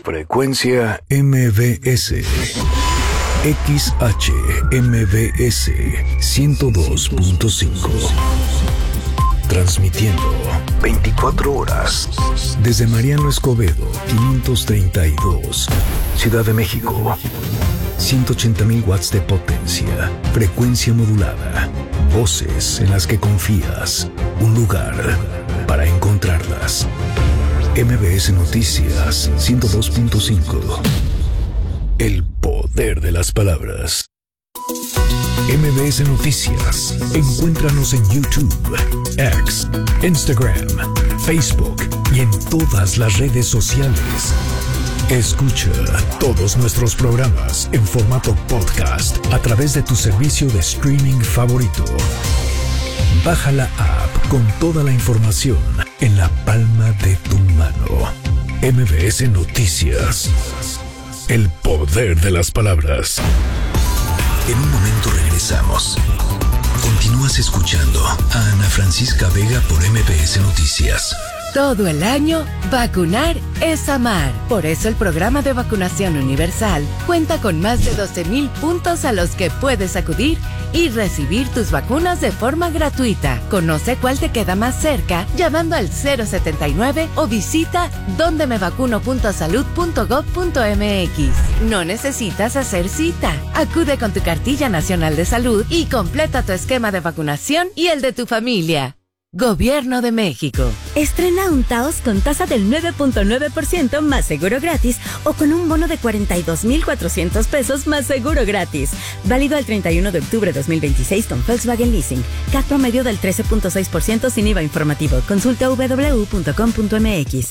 Frecuencia MBS. XHMBS 102.5. Transmitiendo 24 horas desde Mariano Escobedo 532, Ciudad de México. 180,000 watts de potencia, frecuencia modulada, voces en las que confías, un lugar para encontrarlas. MBS Noticias 102.5. El poder de las palabras. MBS Noticias. Encuéntranos en YouTube, X, Instagram, Facebook y en todas las redes sociales. Escucha todos nuestros programas en formato podcast a través de tu servicio de streaming favorito. Baja la app con toda la información en la palma de tu mano. MBS Noticias. El poder de las palabras. En un momento regresamos. Continúas escuchando a Ana Francisca Vega por MBS Noticias. Todo el año, vacunar es amar. Por eso el programa de vacunación universal cuenta con más de 12,000 puntos a los que puedes acudir y recibir tus vacunas de forma gratuita. Conoce cuál te queda más cerca llamando al 079 o visita dondemevacuno.salud.gov.mx. No necesitas hacer cita. Acude con tu cartilla nacional de salud y completa tu esquema de vacunación y el de tu familia. Gobierno de México. Estrena un Taos con tasa del 9.9% más seguro gratis o con un bono de 42,400 pesos más seguro gratis. Válido al 31 de octubre de 2026 con Volkswagen Leasing. CAT promedio del 13.6% sin IVA informativo. Consulta www.com.mx.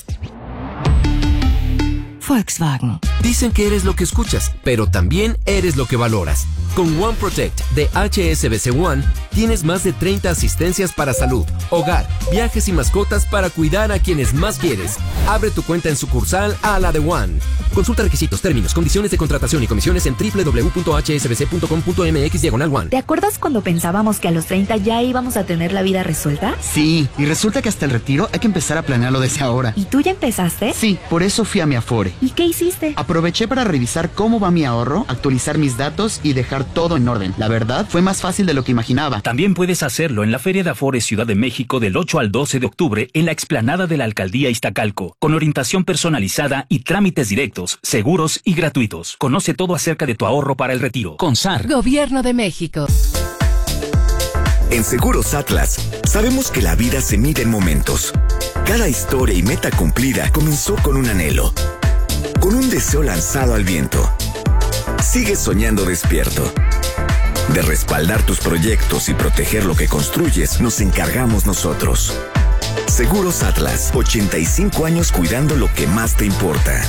Volkswagen. Dicen que eres lo que escuchas, pero también eres lo que valoras. Con One Protect de HSBC One, tienes más de 30 asistencias para salud, hogar, viajes y mascotas para cuidar a quienes más quieres. Abre tu cuenta en sucursal a la de One. Consulta requisitos, términos, condiciones de contratación y comisiones en www.hsbc.com.mx/one. ¿Te acuerdas cuando pensábamos que a los 30 ya íbamos a tener la vida resuelta? Sí, y resulta que hasta el retiro hay que empezar a planearlo desde ahora. ¿Y tú ya empezaste? Sí, por eso fui a mi Afore. ¿Y qué hiciste? Aproveché para revisar cómo va mi ahorro, actualizar mis datos y dejar todo en orden. La verdad, fue más fácil de lo que imaginaba. También puedes hacerlo en la Feria de Afore Ciudad de México del 8 al 12 de octubre en la explanada de la Alcaldía Iztacalco, con orientación personalizada y trámites directos, seguros y gratuitos. Conoce todo acerca de tu ahorro para el retiro. Con SAR. Gobierno de México. En Seguros Atlas, sabemos que la vida se mide en momentos. Cada historia y meta cumplida comenzó con un anhelo, con un deseo lanzado al viento. Sigues soñando despierto. De respaldar tus proyectos y proteger lo que construyes, nos encargamos nosotros. Seguros Atlas, 85 años cuidando lo que más te importa.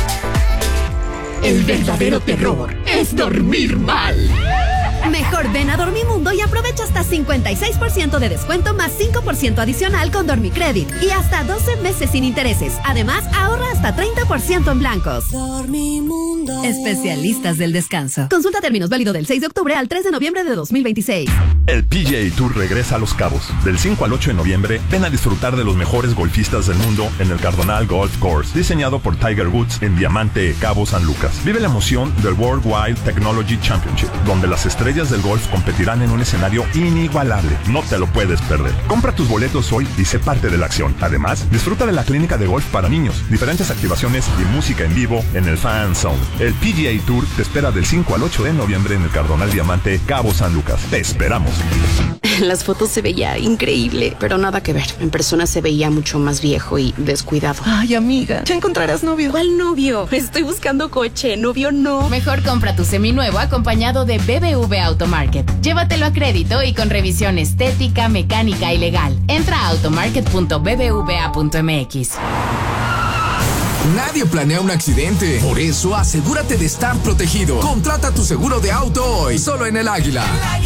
El verdadero terror es dormir mal. Mejor ven a Dormimundo y aprovecha hasta 56% de descuento más 5% adicional con Dormicredit y hasta 12 meses sin intereses. Además, ahorra hasta 30% en blancos. Dormimundo. Especialistas del descanso. Consulta términos, válido del 6 de octubre al 3 de noviembre de 2026. El PGA Tour regresa a Los Cabos. Del 5 al 8 de noviembre, ven a disfrutar de los mejores golfistas del mundo en el Cardonal Golf Course, diseñado por Tiger Woods en Diamante, Cabo San Lucas. Vive la emoción del World Wide Technology Championship, donde las estrellas del golf competirán en un escenario inigualable. No te lo puedes perder. Compra tus boletos hoy y sé parte de la acción. Además, disfruta de la clínica de golf para niños, diferentes activaciones y música en vivo en el Fan Zone. El PGA Tour te espera del 5 al 8 de noviembre en el Cardonal Diamante, Cabo San Lucas. Te esperamos. En las fotos se veía increíble, pero nada que ver. En persona se veía mucho más viejo y descuidado. Ay, amiga, ya encontrarás novio. ¿Cuál novio? Estoy buscando coche, novio no. Mejor compra tu seminuevo acompañado de BBVA Automarket. Llévatelo a crédito y con revisión estética, mecánica y legal. Entra a automarket.bbva.mx. Nadie planea un accidente. Por eso, asegúrate de estar protegido. Contrata tu seguro de auto hoy, solo en El Águila.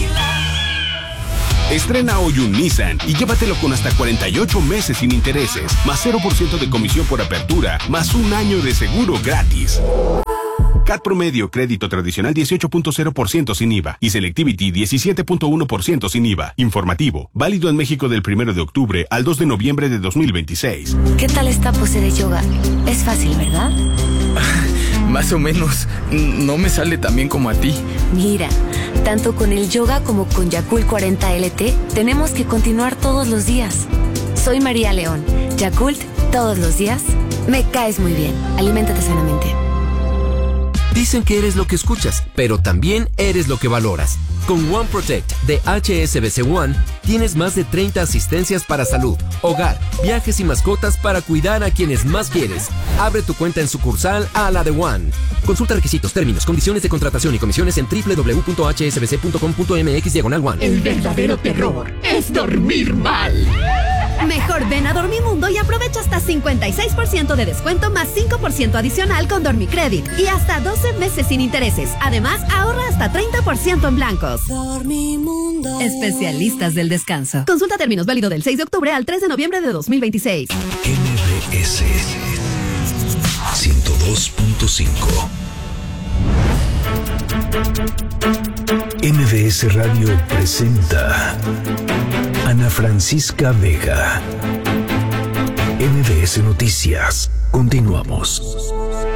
Estrena hoy un Nissan y llévatelo con hasta 48 meses sin intereses, más 0% de comisión por apertura, más un año de seguro gratis. CAT promedio, crédito tradicional 18.0% sin IVA y Selectivity 17.1% sin IVA. Informativo, válido en México del 1 de octubre al 2 de noviembre de 2026. ¿Qué tal esta pose de yoga? Es fácil, ¿verdad? Más o menos. No me sale tan bien como a ti. Mira, tanto con el yoga como con Yakult 40 LT, tenemos que continuar todos los días. Soy María León. Yakult, todos los días. Me caes muy bien. Aliméntate sanamente. Dicen que eres lo que escuchas, pero también eres lo que valoras. Con One Protect de HSBC One, tienes más de 30 asistencias para salud, hogar, viajes y mascotas para cuidar a quienes más quieres. Abre tu cuenta en sucursal a la de One. Consulta requisitos, términos, condiciones de contratación y comisiones en www.hsbc.com.mx/One. El verdadero terror es dormir mal. Mejor ven a Dormimundo y aprovecha hasta 56% de descuento más 5% adicional con Dormicredit y hasta 12 meses sin intereses. Además, ahorra hasta 30% en blancos. Dormimundo. Especialistas del descanso. Consulta términos, válido del 6 de octubre al 3 de noviembre de 2026. MBS 102.5. MBS Radio presenta Ana Francisca Vega. MBS Noticias. Continuamos.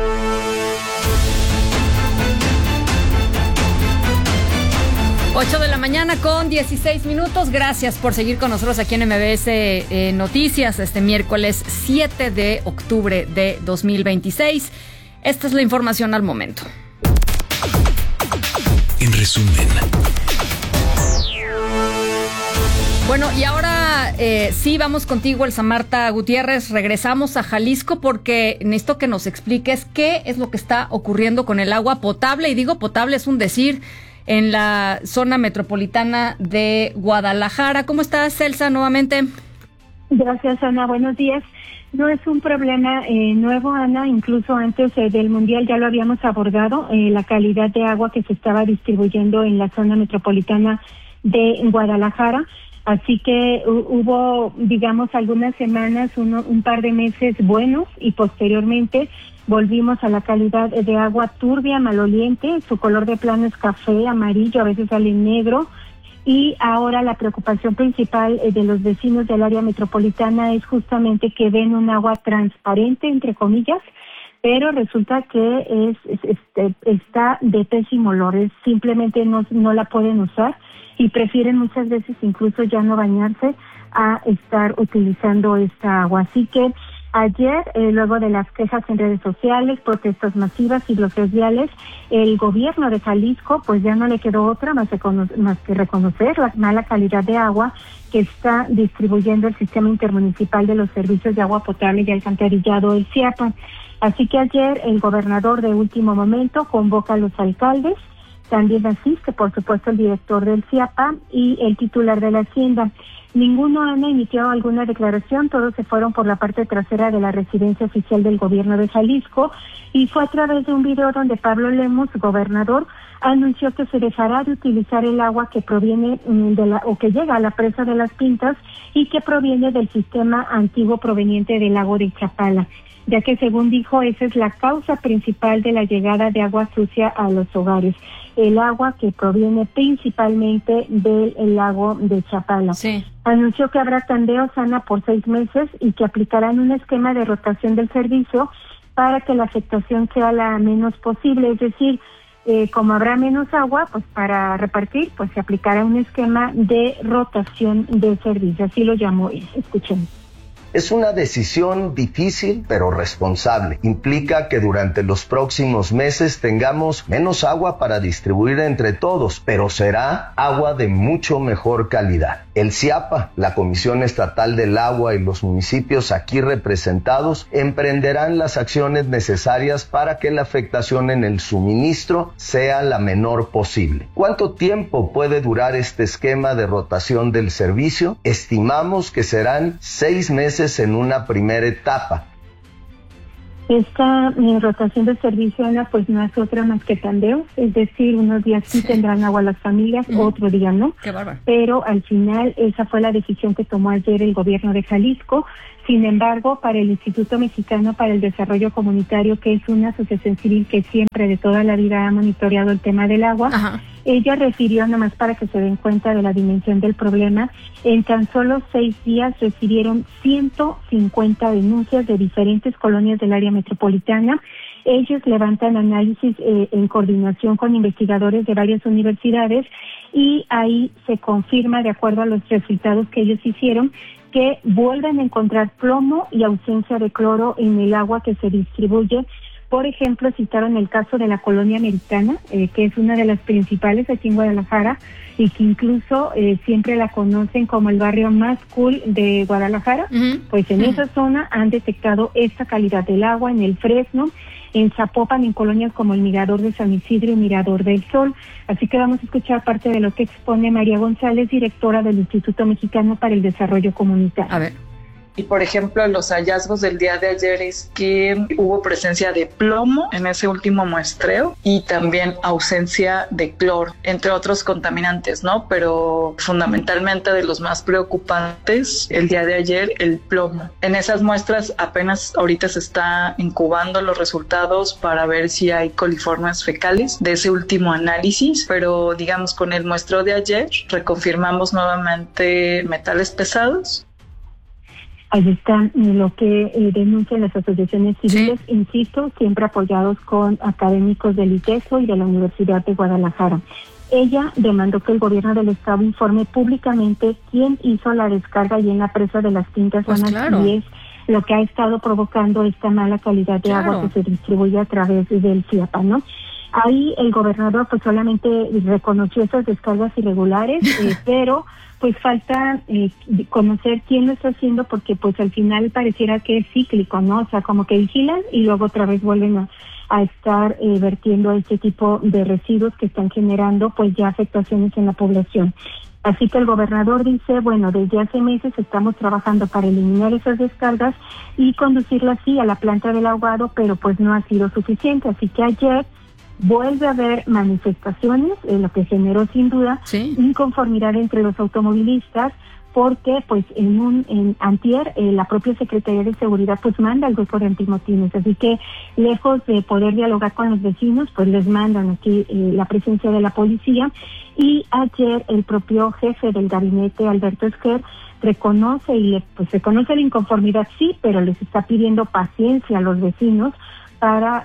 Ocho de la mañana con 16 minutos. Gracias por seguir con nosotros aquí en MBS Noticias este miércoles 7 de octubre de 2026. Esta es la información al momento. En resumen. Bueno, y ahora sí vamos contigo, Elsa Marta Gutiérrez. Regresamos a Jalisco porque necesito que nos expliques qué es lo que está ocurriendo con el agua potable. Y digo potable es un decir, en la zona metropolitana de Guadalajara. ¿Cómo estás, Elsa, nuevamente? Gracias, Ana. Buenos días. No es un problema nuevo, Ana. Incluso antes del Mundial ya lo habíamos abordado, la calidad de agua que se estaba distribuyendo en la zona metropolitana de Guadalajara. Así que hubo, digamos, algunas semanas, un par de meses buenos y posteriormente volvimos a la calidad de agua turbia, maloliente. Su color de plano es café, amarillo, a veces sale negro. Y ahora la preocupación principal de los vecinos del área metropolitana es justamente que ven un agua transparente, entre comillas, pero resulta que está de pésimo olor. Simplemente no la pueden usar y prefieren muchas veces incluso ya no bañarse a estar utilizando esta agua. Así que ayer, luego de las quejas en redes sociales, protestas masivas y bloqueos viales, el gobierno de Jalisco pues ya no le quedó otra más que reconocer la mala calidad de agua que está distribuyendo el Sistema Intermunicipal de los Servicios de Agua Potable y Alcantarillado, el CIAPA. Así que ayer el gobernador de último momento convoca a los alcaldes, también asiste por supuesto el director del CIAPA y el titular de la Hacienda. Ninguno han emitido alguna declaración, todos se fueron por la parte trasera de la residencia oficial del gobierno de Jalisco y fue a través de un video donde Pablo Lemos, gobernador, anunció que se dejará de utilizar el agua que proviene que llega a la presa de Las Pintas y que proviene del sistema antiguo proveniente del lago de Chapala, ya que según dijo esa es la causa principal de la llegada de agua sucia a los hogares, el agua que proviene principalmente del lago de Chapala. Sí. Anunció que habrá tandeo sana por 6 meses y que aplicarán un esquema de rotación del servicio para que la afectación sea la menos posible, es decir, como habrá menos agua, pues para repartir, pues se aplicará un esquema de rotación de servicio, así lo llamó él. Escuchen. Es una decisión difícil, pero responsable. Implica que durante los próximos meses tengamos menos agua para distribuir entre todos, pero será agua de mucho mejor calidad. El CIAPA, la Comisión Estatal del Agua y los municipios aquí representados emprenderán las acciones necesarias para que la afectación en el suministro sea la menor posible. ¿Cuánto tiempo puede durar este esquema de rotación del servicio? Estimamos que serán 6 meses en una primera etapa. Esta rotación de servicio, Ana, pues no es otra más que tandeos, es decir, unos días sí tendrán agua las familias, otro día no. Qué bárbaro. Pero al final esa fue la decisión que tomó ayer el gobierno de Jalisco. Sin embargo, para el Instituto Mexicano para el Desarrollo Comunitario, que es una asociación civil que siempre de toda la vida ha monitoreado el tema del agua, ella refirió, nomás para que se den cuenta de la dimensión del problema, en tan solo 6 días recibieron 150 denuncias de diferentes colonias del área metropolitana. Ellos levantan análisis en coordinación con investigadores de varias universidades y ahí se confirma, de acuerdo a los resultados que ellos hicieron, que vuelven a encontrar plomo y ausencia de cloro en el agua que se distribuye. Por ejemplo, citaron el caso de la colonia Americana, que es una de las principales aquí en Guadalajara y que incluso siempre la conocen como el barrio más cool de Guadalajara. Pues en esa zona han detectado esta calidad del agua, en el Fresno, en Zapopan, en colonias como el Mirador de San Isidro y Mirador del Sol. Así que vamos a escuchar parte de lo que expone María González, directora del Instituto Mexicano para el Desarrollo Comunitario. A ver. Y por ejemplo, los hallazgos del día de ayer es que hubo presencia de plomo en ese último muestreo y también ausencia de cloro, entre otros contaminantes, ¿no? Pero fundamentalmente de los más preocupantes el día de ayer, el plomo. En esas muestras apenas ahorita se está incubando los resultados para ver si hay coliformes fecales de ese último análisis, pero digamos con el muestreo de ayer reconfirmamos nuevamente metales pesados. Ahí está lo que denuncian las asociaciones civiles, insisto, siempre apoyados con académicos del ITESO y de la Universidad de Guadalajara. Ella demandó que el gobierno del estado informe públicamente quién hizo la descarga allí en la presa de las Tintas, y es lo que ha estado provocando esta mala calidad de agua que se distribuye a través del CIAPA, ¿no? Ahí el gobernador pues solamente reconoció esas descargas irregulares, pero pues falta conocer quién lo está haciendo, porque pues al final pareciera que es cíclico, ¿no? O sea, como que vigilan y luego otra vez vuelven a estar vertiendo este tipo de residuos que están generando pues ya afectaciones en la población. Así que el gobernador dice, bueno, desde hace meses estamos trabajando para eliminar esas descargas y conducirlas así a la planta del ahogado, pero pues no ha sido suficiente. Así que ayer vuelve a haber manifestaciones, lo que generó sin duda inconformidad entre los automovilistas, porque pues en antier la propia Secretaría de Seguridad pues manda al grupo de antimotines, así que lejos de poder dialogar con los vecinos, pues les mandan aquí la presencia de la policía. Y ayer el propio jefe del gabinete, Alberto Esquer, reconoce reconoce la inconformidad, sí, pero les está pidiendo paciencia a los vecinos para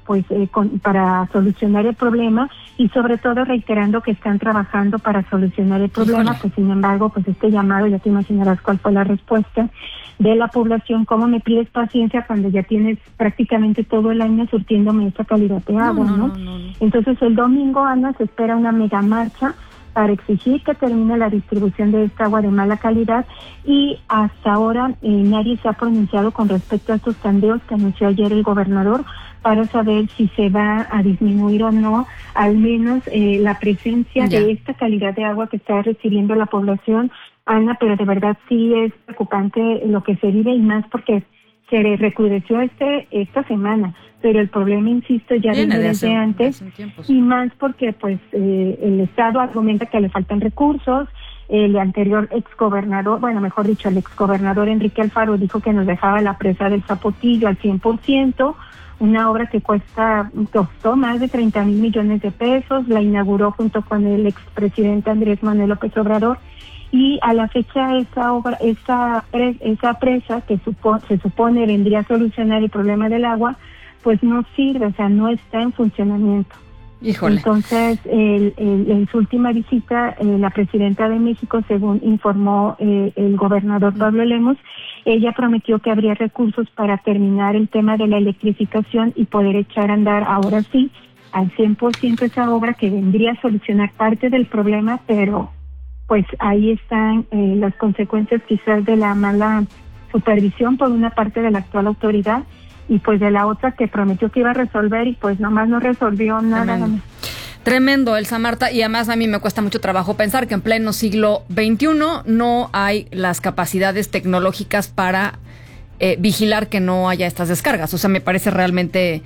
solucionar el problema, y sobre todo reiterando que están trabajando para solucionar el problema. Pues sin embargo, pues este llamado, ya te imaginarás cuál fue la respuesta de la población: ¿cómo me pides paciencia cuando ya tienes prácticamente todo el año surtiéndome esta calidad de agua, no? Entonces el domingo, Ana, se espera una mega marcha para exigir que termine la distribución de esta agua de mala calidad, y hasta ahora nadie se ha pronunciado con respecto a estos tandeos que anunció ayer el gobernador, para saber si se va a disminuir o no al menos la presencia de esta calidad de agua que está recibiendo la población, Ana. Pero de verdad sí es preocupante lo que se vive, y más porque se recrudeció esta semana, pero el problema, insisto, ya viene desde antes, y más porque pues el Estado argumenta que le faltan recursos. El anterior exgobernador, el exgobernador Enrique Alfaro dijo que nos dejaba la presa del Zapotillo al 100%, una obra que costó más de 30,000 millones de pesos, la inauguró junto con el expresidente Andrés Manuel López Obrador, y a la fecha esa presa que se supone vendría a solucionar el problema del agua, pues no sirve, o sea, no está en funcionamiento. Híjole. Entonces, en su última visita, la presidenta de México, según informó el gobernador Pablo Lemos, ella prometió que habría recursos para terminar el tema de la electrificación y poder echar a andar ahora sí al 100% esa obra que vendría a solucionar parte del problema, pero pues ahí están las consecuencias quizás de la mala supervisión por una parte de la actual autoridad, y pues de la otra que prometió que iba a resolver y pues nomás no resolvió nada. Tremendo, Elsa Marta, y además a mí me cuesta mucho trabajo pensar que en pleno siglo XXI no hay las capacidades tecnológicas para vigilar que no haya estas descargas. O sea, me parece realmente,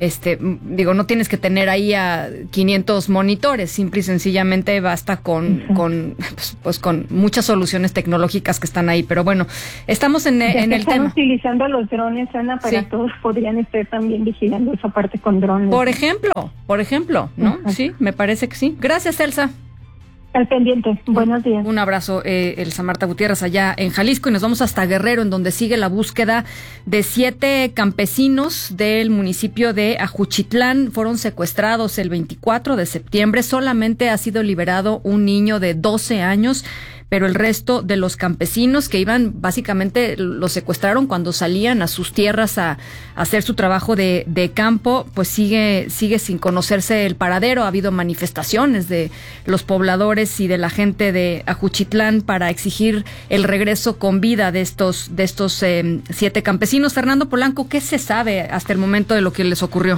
no tienes que tener ahí a 500 monitores, simple y sencillamente basta con muchas soluciones tecnológicas que están ahí. Pero bueno, estamos en el tema. Están utilizando los drones, Ana, para todos podrían estar también vigilando esa parte con drones. Por ejemplo, ¿no? Sí, me parece que sí. Gracias, Elsa. Al pendiente. Buenos días. Un abrazo, Elsa Marta Gutiérrez, allá en Jalisco, y nos vamos hasta Guerrero, en donde sigue la búsqueda de 7 campesinos del municipio de Ajuchitlán. Fueron secuestrados el 24 de septiembre. Solamente ha sido liberado un niño de 12 años, pero el resto de los campesinos que iban, básicamente los secuestraron cuando salían a sus tierras a hacer su trabajo de campo, pues sigue sin conocerse el paradero. Ha habido manifestaciones de los pobladores y de la gente de Ajuchitlán para exigir el regreso con vida de estos 7 campesinos. Fernando Polanco, ¿qué se sabe hasta el momento de lo que les ocurrió?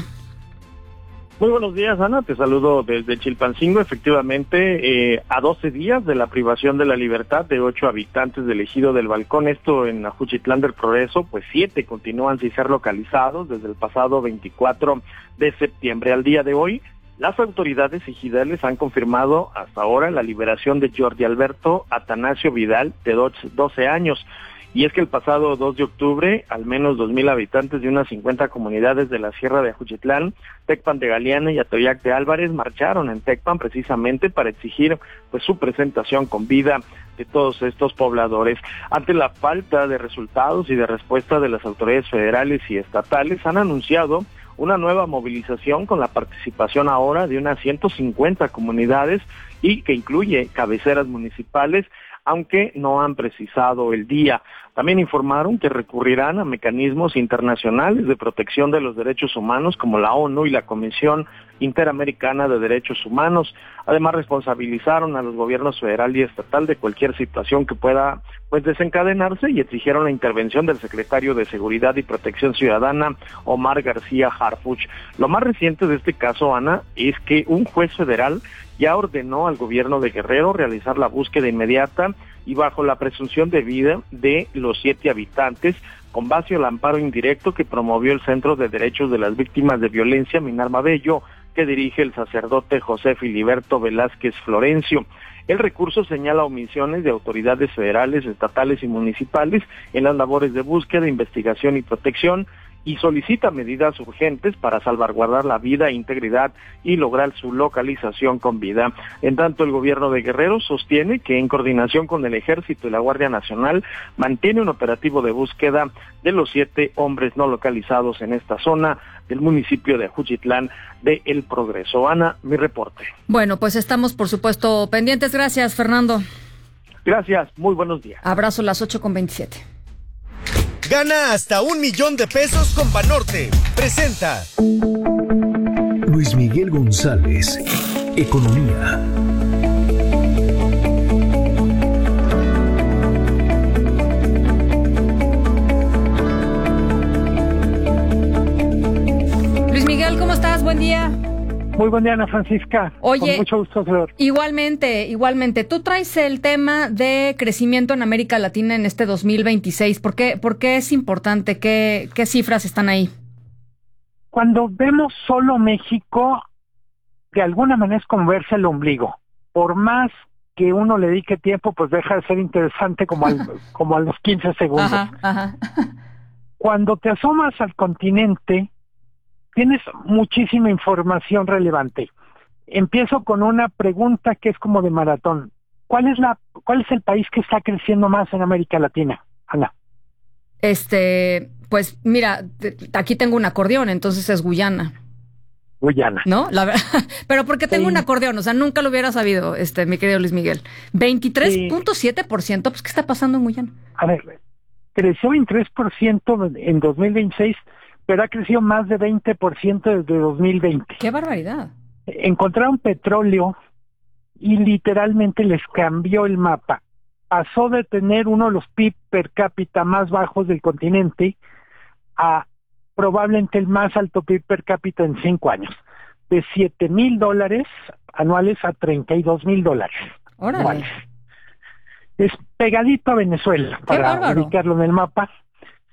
Muy buenos días, Ana, te saludo desde Chilpancingo. Efectivamente, a 12 días de la privación de la libertad de 8 habitantes del ejido del Balcón, esto en Ajuchitlán del Progreso, pues 7 continúan sin ser localizados desde el pasado 24 de septiembre. Al día de hoy, las autoridades ejidales han confirmado hasta ahora la liberación de Jordi Alberto Atanasio Vidal, de 12 años. Y es que el pasado 2 de octubre, al menos 2,000 habitantes de unas 50 comunidades de la Sierra de Ajuchitlán, Tecpan de Galeana y Atoyac de Álvarez marcharon en Tecpan precisamente para exigir pues su presentación con vida de todos estos pobladores. Ante la falta de resultados y de respuesta de las autoridades federales y estatales, han anunciado una nueva movilización con la participación ahora de unas 150 comunidades y que incluye cabeceras municipales, aunque no han precisado el día. También informaron que recurrirán a mecanismos internacionales de protección de los derechos humanos como la ONU y la Comisión Interamericana de Derechos Humanos. Además, responsabilizaron a los gobiernos federal y estatal de cualquier situación que pueda desencadenarse y exigieron la intervención del secretario de Seguridad y Protección Ciudadana, Omar García Harfuch. Lo más reciente de este caso, Ana, es que un juez federal ya ordenó al gobierno de Guerrero realizar la búsqueda inmediata y bajo la presunción de vida de los 7 habitantes, con base al amparo indirecto que promovió el Centro de Derechos de las Víctimas de Violencia Minarma Bello, que dirige el sacerdote José Filiberto Velázquez Florencio. El recurso señala omisiones de autoridades federales, estatales y municipales en las labores de búsqueda, investigación y protección, y solicita medidas urgentes para salvaguardar la vida e integridad y lograr su localización con vida. En tanto, el gobierno de Guerrero sostiene que en coordinación con el Ejército y la Guardia Nacional mantiene un operativo de búsqueda de los 7 hombres no localizados en esta zona del municipio de Ajuchitlán de El Progreso. Ana, mi reporte. Bueno, pues estamos por supuesto pendientes. Gracias, Fernando. Gracias, muy buenos días. Abrazo, las 8:27. Gana hasta $1,000,000 con Banorte. Presenta Luis Miguel González, Economía. Luis Miguel, ¿cómo estás? Buen día. Muy buen día, Ana Francisca. Oye, con mucho gusto, Flor. Igualmente. Tú traes el tema de crecimiento en América Latina en este 2026. ¿Por qué es importante? ¿Qué cifras están ahí? Cuando vemos solo México, de alguna manera es como verse el ombligo. Por más que uno le dedique tiempo, pues deja de ser interesante como a los 15 segundos. Ajá. Cuando te asomas al continente, tienes muchísima información relevante. Empiezo con una pregunta que es como de maratón. ¿Cuál es el país que está creciendo más en América Latina, Ana? Pues mira, aquí tengo un acordeón, entonces es Guyana. ¿No? Pero porque tengo un acordeón, o sea, nunca lo hubiera sabido, mi querido Luis Miguel. 23.7%, pues ¿qué está pasando en Guyana? A ver, creció en 3% en 2026, pero ha crecido más de 20% desde 2020. ¡Qué barbaridad! Encontraron petróleo y literalmente les cambió el mapa. Pasó de tener uno de los PIB per cápita más bajos del continente a probablemente el más alto PIB per cápita en 5 años. De $7,000 anuales a $32,000 anuales. Es pegadito a Venezuela, para ubicarlo en el mapa.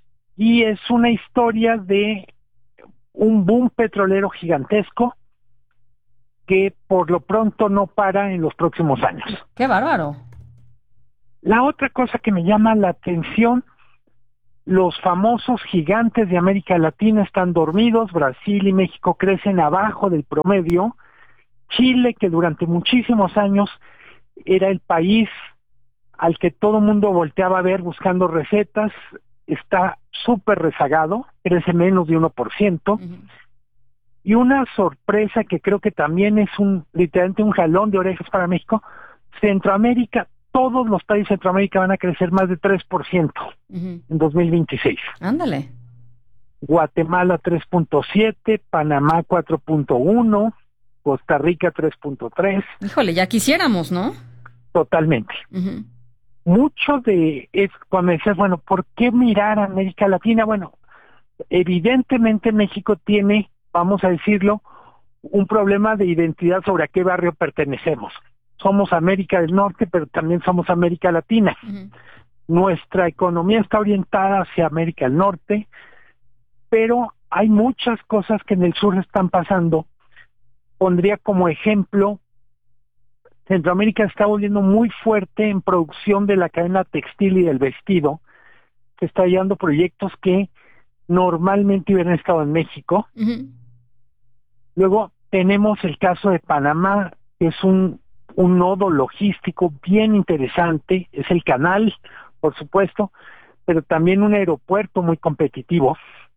y es una historia de un boom petrolero gigantesco que por lo pronto no para en los próximos años. ¡Qué bárbaro! La otra cosa que me llama la atención, los famosos gigantes de América Latina están dormidos, Brasil y México crecen abajo del promedio, Chile, que durante muchísimos años era el país al que todo mundo volteaba a ver buscando recetas, está súper rezagado, crece menos de 1%, y una sorpresa que creo que también es literalmente un jalón de orejas para México, Centroamérica, todos los países de Centroamérica van a crecer más de 3% en 2026. Ándale. Guatemala 3.7, Panamá 4.1, Costa Rica 3.3. Híjole, ya quisiéramos, ¿no? Totalmente. Mucho cuando dices, bueno, ¿por qué mirar a América Latina? Bueno, evidentemente México tiene, vamos a decirlo, un problema de identidad sobre a qué barrio pertenecemos. Somos América del Norte, pero también somos América Latina. Nuestra economía está orientada hacia América del Norte, pero hay muchas cosas que en el sur están pasando. Pondría como ejemplo, Centroamérica está volviendo muy fuerte en producción de la cadena textil y del vestido. Se está llevando proyectos que normalmente hubieran estado en México. Luego tenemos el caso de Panamá, que es un nodo logístico bien interesante, es el canal, por supuesto, pero también un aeropuerto muy competitivo.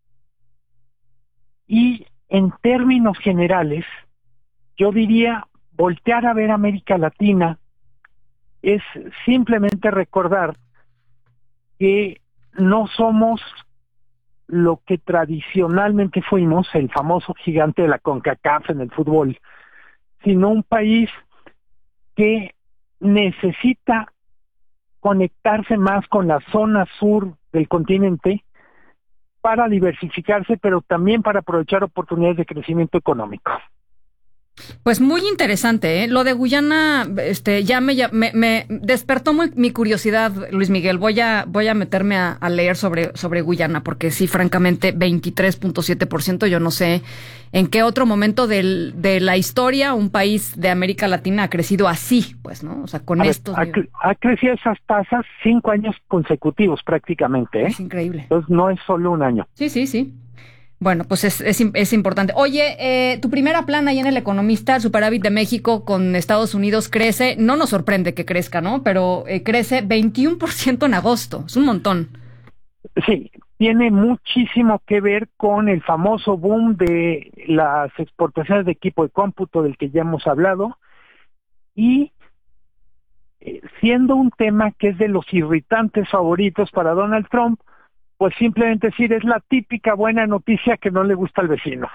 Y en términos generales, yo diría, voltear a ver América Latina es simplemente recordar que no somos lo que tradicionalmente fuimos, el famoso gigante de la CONCACAF en el fútbol, sino un país que necesita conectarse más con la zona sur del continente para diversificarse, pero también para aprovechar oportunidades de crecimiento económico. Pues muy interesante, ¿eh? Lo de Guyana, ya me despertó mi curiosidad, Luis Miguel. Voy a meterme a leer sobre Guyana, porque sí, francamente, 23.7%. Yo no sé en qué otro momento de la historia un país de América Latina ha crecido así, pues, ¿no? O sea, con estos. Ha crecido esas tasas 5 años consecutivos prácticamente, ¿eh? Es increíble. Entonces no es solo un año. Sí. Bueno, pues es importante. Oye, tu primera plana ahí en El Economista, el superávit de México con Estados Unidos crece, no nos sorprende que crezca, ¿no? Pero crece 21% en agosto, es un montón. Sí, tiene muchísimo que ver con el famoso boom de las exportaciones de equipo de cómputo del que ya hemos hablado, y siendo un tema que es de los irritantes favoritos para Donald Trump, pues simplemente decir, es la típica buena noticia que no le gusta al vecino.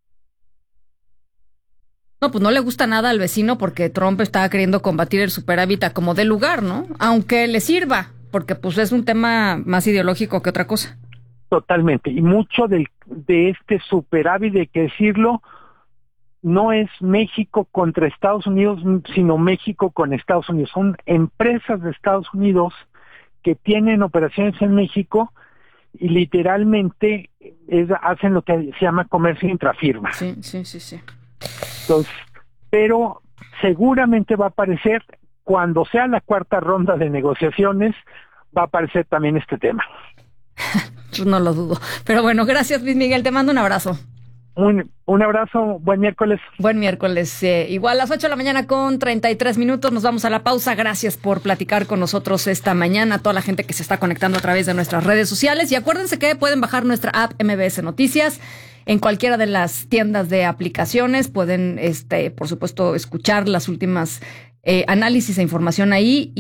No, pues no le gusta nada al vecino porque Trump está queriendo combatir el superávit a como de lugar, ¿no? Aunque le sirva, porque pues es un tema más ideológico que otra cosa. Totalmente, y mucho de este superávit, hay que decirlo, no es México contra Estados Unidos, sino México con Estados Unidos. Son empresas de Estados Unidos que tienen operaciones en México y literalmente hacen lo que se llama comercio intrafirma. Sí. Entonces, pero seguramente va a aparecer, cuando sea la cuarta ronda de negociaciones, va a aparecer también este tema. Yo no lo dudo. Pero bueno, gracias Luis Miguel, te mando un abrazo. Un abrazo, buen miércoles. Buen miércoles. Igual a las 8 de la mañana con 33 minutos. Nos vamos a la pausa. Gracias por platicar con nosotros esta mañana. A toda la gente que se está conectando a través de nuestras redes sociales. Y acuérdense que pueden bajar nuestra app MBS Noticias en cualquiera de las tiendas de aplicaciones. Pueden, por supuesto, escuchar las últimas análisis e información ahí.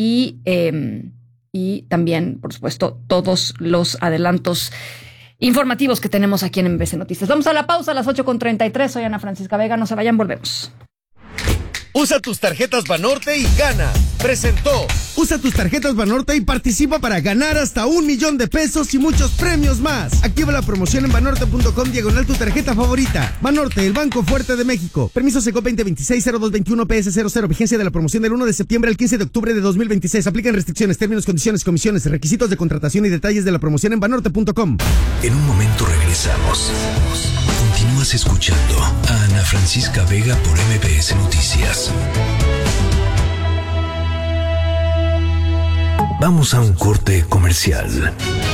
Y también, por supuesto, todos los adelantos informativos que tenemos aquí en MBS Noticias. Vamos a la pausa a las 8:33. Soy Ana Francisca Vega. No se vayan, volvemos. Usa tus tarjetas Banorte y gana. Presentó. Usa tus tarjetas Banorte y participa para ganar hasta 1 millón de pesos y muchos premios más. Activa la promoción en banorte.com/, tu tarjeta favorita. Banorte, el Banco Fuerte de México. Permiso Secop 2026-0221 PS00. Vigencia de la promoción del 1 de septiembre al 15 de octubre de 2026. Aplican restricciones, términos, condiciones, comisiones, requisitos de contratación y detalles de la promoción en banorte.com. En un momento regresamos. Continúas escuchando a Ana Francisca Vega por MBS Noticias. Vamos a un corte comercial.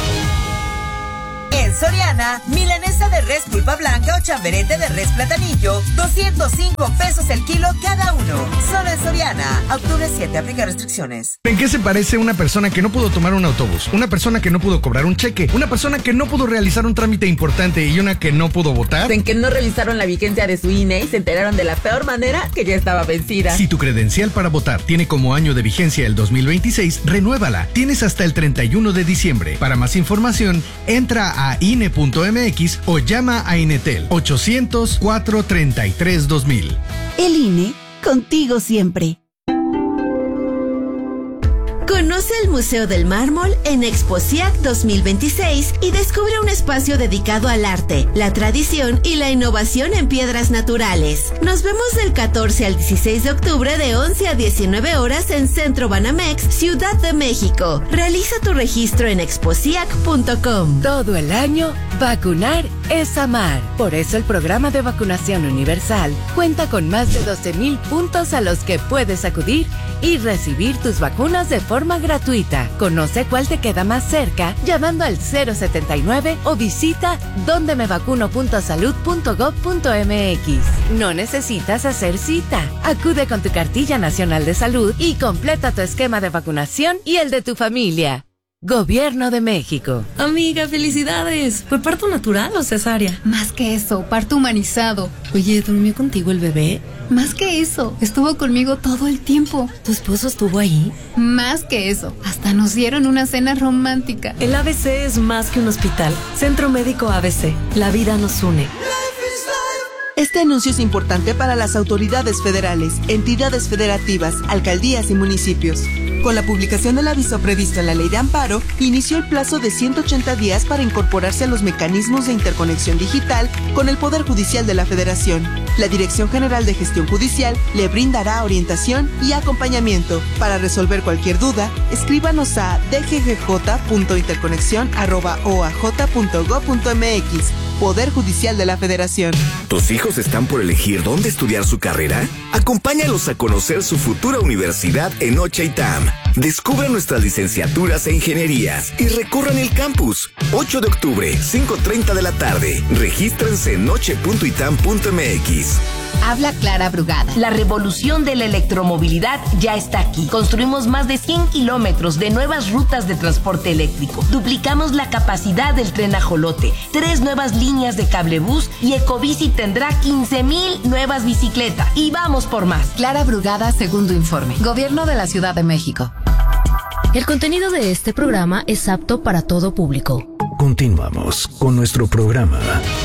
En Soriana, milanesa de res pulpa blanca o chamberete de res platanillo, 205 pesos el kilo cada uno. Solo en Soriana. Octubre 7, aplica restricciones. ¿En qué se parece una persona que no pudo tomar un autobús? Una persona que no pudo cobrar un cheque, una persona que no pudo realizar un trámite importante y una que no pudo votar. En que no revisaron la vigencia de su INE y se enteraron de la peor manera que ya estaba vencida. Si tu credencial para votar tiene como año de vigencia el 2026, renuévala. Tienes hasta el 31 de diciembre. Para más información, entra a INE.mx o llama a Inetel 800-433-2000. El INE, contigo siempre. Conoce el Museo del Mármol en Exposiac 2026 y descubre un espacio dedicado al arte, la tradición y la innovación en piedras naturales. Nos vemos del 14 al 16 de octubre de 11 a 19 horas en Centro Banamex, Ciudad de México. Realiza tu registro en exposiac.com. Todo el año, vacunar es amar. Por eso el programa de vacunación universal cuenta con más de 12,000 puntos a los que puedes acudir y recibir tus vacunas de forma gratuita. Conoce cuál te queda más cerca llamando al 079 o visita dondemevacuno.salud.gov.mx. No necesitas hacer cita. Acude con tu cartilla nacional de salud y completa tu esquema de vacunación y el de tu familia. Gobierno de México. Amiga, felicidades. ¿Fue parto natural o cesárea? Más que eso, parto humanizado. Oye, ¿durmió contigo el bebé? Más que eso, estuvo conmigo todo el tiempo. ¿Tu esposo estuvo ahí? Más que eso, hasta nos dieron una cena romántica. El ABC es más que un hospital. Centro Médico ABC. La vida nos une. Este anuncio es importante para las autoridades federales, entidades federativas, alcaldías y municipios. Con la publicación del aviso previsto en la Ley de Amparo, inició el plazo de 180 días para incorporarse a los mecanismos de interconexión digital con el Poder Judicial de la Federación. La Dirección General de Gestión Judicial le brindará orientación y acompañamiento. Para resolver cualquier duda, escríbanos a dggj.interconexión@oaj.gov.mx. Poder Judicial de la Federación. ¿Tus hijos están por elegir dónde estudiar su carrera? Acompáñalos a conocer su futura universidad en Noche ITAM. Descubran nuestras licenciaturas e ingenierías y recorran el campus. 8 de octubre, 5:30 de la tarde. Regístrense en noche.itam.mx. Habla Clara Brugada. La revolución de la electromovilidad ya está aquí. Construimos más de 100 kilómetros de nuevas rutas de transporte eléctrico. Duplicamos la capacidad del tren Ajolote. 3 nuevas líneas de cablebús y Ecobici tendrá 15,000 nuevas bicicletas. Y vamos por más. Clara Brugada, segundo informe. Gobierno de la Ciudad de México. El contenido de este programa es apto para todo público. Continuamos con nuestro programa.